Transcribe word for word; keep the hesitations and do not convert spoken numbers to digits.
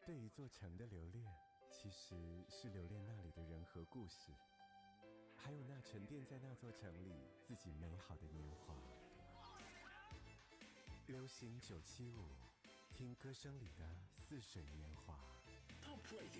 对一座城的留恋，其实是留恋那里的人和故事，还有那沉淀在那座城里自己美好的年华。流行九七五，听歌声里的似水年华。Top Radio